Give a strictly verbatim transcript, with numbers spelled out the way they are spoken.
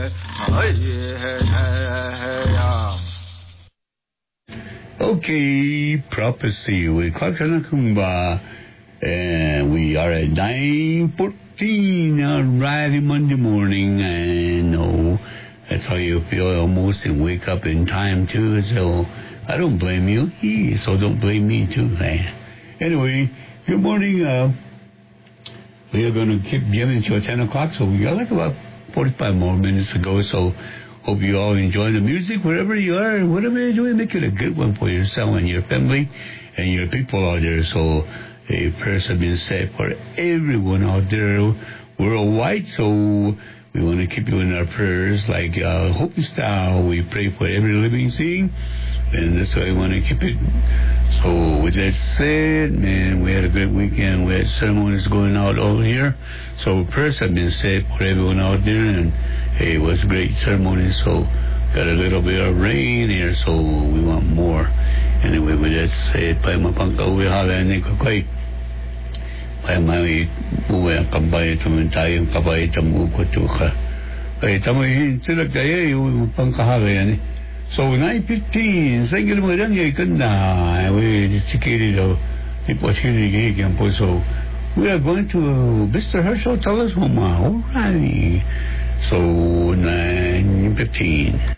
Okay, prophecy with Kwakanakumba. And we are at nine fourteen alright Monday morning. And oh, that's how you feel almost and wake up in time too. So I don't blame you. So don't blame me too. Anyway, good morning. Uh, we are going to keep getting until ten o'clock. So we got like about forty-five more minutes to go. So hope you all enjoy the music wherever you are. Whatever you're doing, make it a good one for yourself and your family and your people out there. So a prayers have been said for everyone out there worldwide. So we want to keep you in our prayers like uh, Hopi style. We pray for every living thing. And that's why we want to keep it. So with that said, man, we had a great weekend. We had ceremonies going out over here. So prayers have been said for everyone out there. And hey, it was a great ceremony. So got a little bit of rain here. So we want more. Anyway, with that said, pa mapangkauwi hala ni kakoy. Pa may uwi ang kabay taman tayong kabay tamu ko tuka. Kaya tamoy sila kaya yung pangkahala yan. So nine fifteen, sa ingil mga dyan yung kanda, we sikiri daw, ipo sikiri kaya po. So we are going to Mister Herschel, tell us more. Alrighty. So nine fifteen.